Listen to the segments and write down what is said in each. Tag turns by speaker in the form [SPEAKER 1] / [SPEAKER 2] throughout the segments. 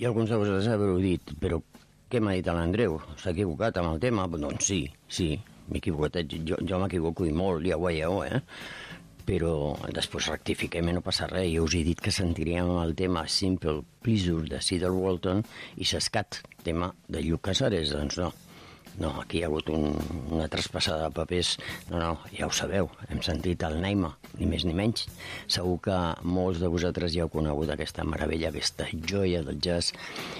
[SPEAKER 1] I alguns de vosaltres haureu dit, però què m'ha dit l'Andreu? S'ha equivocat amb el tema? Doncs sí, m'he equivocat. Jo m'equivoco i molt, ja ho veieu, Però després rectifiquem i no passa res. Jo us he dit que sentiríem el tema Simple Pleasure de Cedar Walton i Sescat, tema de Lluc Casares. Doncs no, aquí hi ha hagut una traspassada de papers. No, ja ho sabeu, hem sentit el Naima, ni més ni menys. Segur que molts de vosaltres ja heu conegut aquesta meravella, aquesta joia del jazz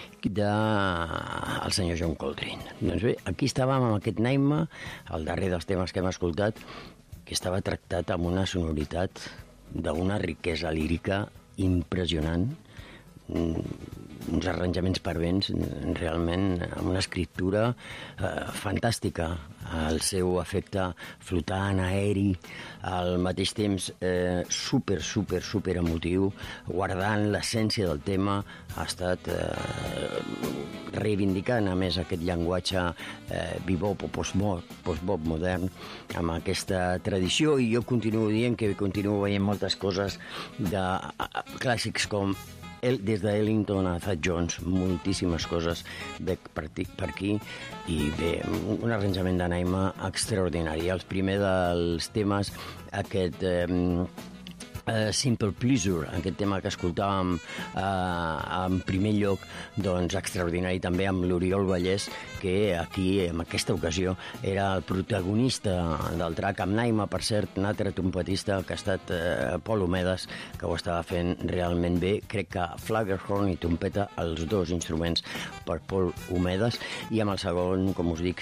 [SPEAKER 1] del senyor John Coltrane. Doncs bé, aquí estàvem amb aquest Naima, el darrer dels temes que hem escoltat, que estava tractat amb una sonoritat d'una riquesa lírica impressionant, uns arranjaments pervents, realment amb una escriptura fantàstica, el seu efecte flotant, aeri, al mateix temps super emotiu, guardant l'essència del tema, ha estat reivindicant a més aquest llenguatge bebop o post-bop modern amb aquesta tradició, i jo continuo dient que continuo veient moltes coses de clàssics com des d'Ellington a Thad Jones, moltíssimes coses per aquí, i bé, un arranjament de Naima extraordinari. El primer dels temes, aquest Simple Pleasure, aquest tema que escoltàvem en primer lloc, doncs extraordinari també amb l'Oriol Vallès, que aquí, en aquesta ocasió, era el protagonista del track, amb Naima, per cert, un altre trompetista que ha estat Pol Homedes, que ho estava fent realment bé. Crec que flugelhorn i trompeta, els dos instruments per Pol Homedes, i amb el segon, com us dic,